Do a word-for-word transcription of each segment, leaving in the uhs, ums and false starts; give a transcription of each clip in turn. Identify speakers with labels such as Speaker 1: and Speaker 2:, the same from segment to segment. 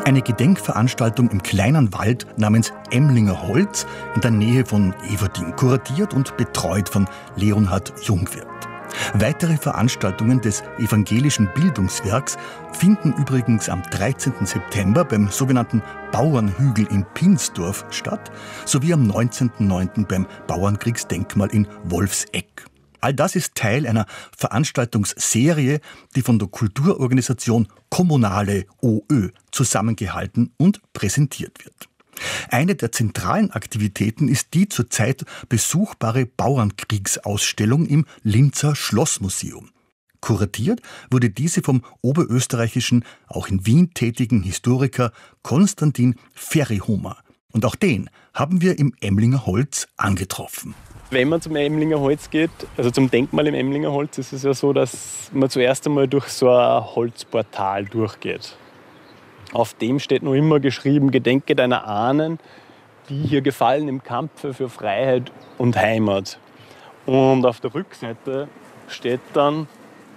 Speaker 1: Eine Gedenkveranstaltung im kleinen Wald namens Emlinger Holz in der Nähe von Everding, kuratiert und betreut von Leonhard Jungwirth. Weitere Veranstaltungen des evangelischen Bildungswerks finden übrigens am dreizehnten September beim sogenannten Bauernhügel in Pinsdorf statt, sowie am neunzehnten neunten beim Bauernkriegsdenkmal in Wolfsegg. All das ist Teil einer Veranstaltungsserie, die von der Kulturorganisation Kommunale O Ö zusammengehalten und präsentiert wird. Eine der zentralen Aktivitäten ist die zurzeit besuchbare Bauernkriegsausstellung im Linzer Schlossmuseum. Kuratiert wurde diese vom oberösterreichischen, auch in Wien tätigen Historiker Konstantin Ferryhumer. Und auch den haben wir im Emlinger Holz angetroffen.
Speaker 2: Wenn man zum Emlinger Holz geht, also zum Denkmal im Emlinger Holz, ist es ja so, dass man zuerst einmal durch so ein Holzportal durchgeht. Auf dem steht noch immer geschrieben: Gedenke deiner Ahnen, die hier gefallen im Kampfe für Freiheit und Heimat. Und auf der Rückseite steht dann: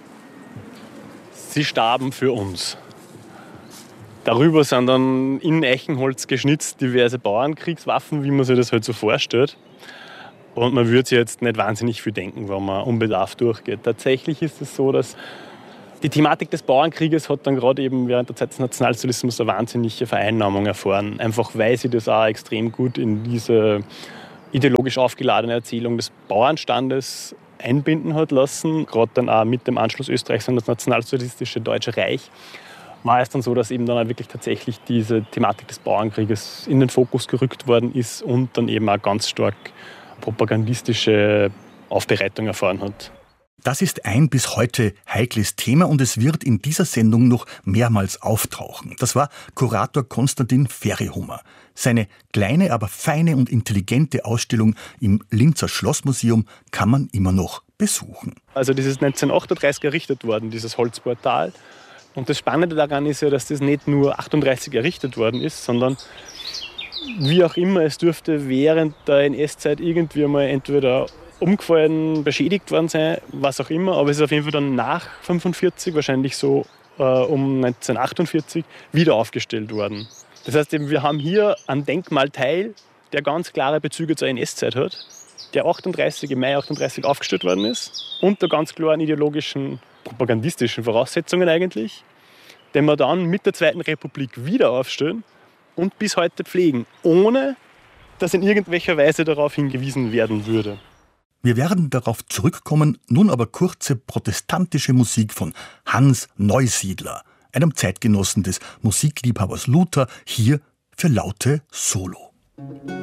Speaker 2: Sie starben für uns. Darüber sind dann in Eichenholz geschnitzt diverse Bauernkriegswaffen, wie man sich das halt so vorstellt. Und man würde sich jetzt nicht wahnsinnig viel denken, wenn man unbedarft durchgeht. Tatsächlich ist es so, dass die Thematik des Bauernkrieges hat dann gerade eben während der Zeit des Nationalsozialismus eine wahnsinnige Vereinnahmung erfahren. Einfach weil sie das auch extrem gut in diese ideologisch aufgeladene Erzählung des Bauernstandes einbinden hat lassen. Gerade dann auch mit dem Anschluss Österreichs an das nationalsozialistische Deutsche Reich war es dann so, dass eben dann auch wirklich tatsächlich diese Thematik des Bauernkrieges in den Fokus gerückt worden ist und dann eben auch ganz stark propagandistische Aufbereitung erfahren hat.
Speaker 1: Das ist ein bis heute heikles Thema und es wird in dieser Sendung noch mehrmals auftauchen. Das war Kurator Konstantin Ferryhumer. Seine kleine, aber feine und intelligente Ausstellung im Linzer Schlossmuseum kann man immer noch besuchen.
Speaker 2: Also das ist neunzehnhundertachtunddreißig errichtet worden, dieses Holzportal. Und das Spannende daran ist ja, dass das nicht nur achtunddreißig errichtet worden ist, sondern wie auch immer, es dürfte während der N S-Zeit irgendwie mal entweder umgefallen, beschädigt worden sein, was auch immer. Aber es ist auf jeden Fall dann nach fünfundvierzig, wahrscheinlich so äh, um neunzehnhundertachtundvierzig, wieder aufgestellt worden. Das heißt, eben, wir haben hier einen Denkmalteil, der ganz klare Bezüge zur N S-Zeit hat, der achtunddreißig, im Mai achtunddreißig aufgestellt worden ist, unter ganz klaren ideologischen, propagandistischen Voraussetzungen eigentlich, den wir dann mit der Zweiten Republik wieder aufstellen und bis heute pflegen, ohne dass in irgendwelcher Weise darauf hingewiesen werden würde.
Speaker 1: Wir werden darauf zurückkommen, nun aber kurze protestantische Musik von Hans Neusiedler, einem Zeitgenossen des Musikliebhabers Luther, hier für laute Solo.